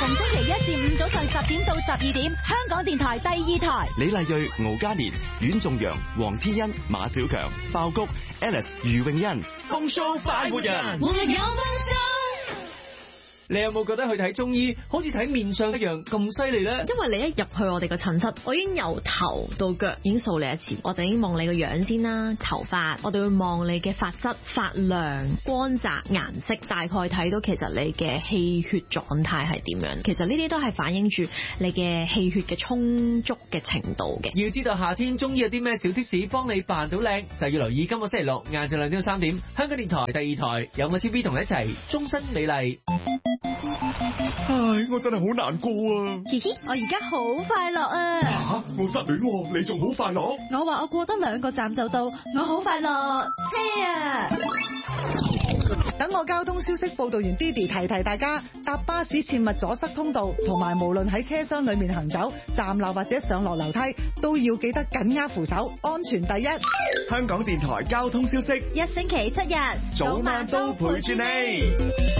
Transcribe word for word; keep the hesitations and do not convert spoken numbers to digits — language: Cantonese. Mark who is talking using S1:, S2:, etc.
S1: 逢星期一至五早上十點到十二點，香港電台第二台。
S2: 李麗蕊、敖嘉年、阮仲陽、黃天恩、馬小強、爆谷、Alice、余詠欣，風騷快活人。
S3: 活力有夢想。
S4: 你有冇覺得去睇中醫好似睇面相一樣咁犀利咧？
S5: 因為你一入去我哋個診室，我已經由頭到腳已經掃你一次，我哋已經望你個樣先啦，頭髮，我哋會望你嘅髮質、髮量、光澤、顏色，大概睇到其實你嘅氣血狀態係點樣。其實呢啲都係反映住你嘅氣血嘅充足嘅程度嘅。
S4: 要知道夏天中醫有啲咩小貼士幫你扮到靚，就要留意今個星期六晏晝兩點到三點，香港電台第二台有我 T V 同你一齊終身美麗。
S6: 唉，我真係好難過啊！
S1: 嘻嘻，我而家好快樂啊！
S6: 吓、啊，我失戀喎，你仲好快樂？
S1: 我話我過多兩個站就到，我好快樂。車啊！
S7: 等我交通消息報道員 Didi 提提大家，搭巴士切勿阻塞通道，同埋無論喺車廂裏面行走、站立或者上落樓梯，都要記得緊握扶手，安全第一。
S6: 香港電台交通消息，
S1: 一星期七日，
S6: 早晚都陪住你。